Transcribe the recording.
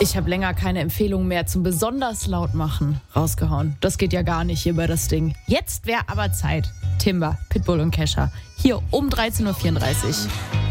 Ich habe länger keine Empfehlung mehr zum besonders laut machen rausgehauen. Das geht ja gar nicht hier bei das Ding. Jetzt wäre aber Zeit. Timber, Pitbull und Kesha. Hier um 13.34 Uhr.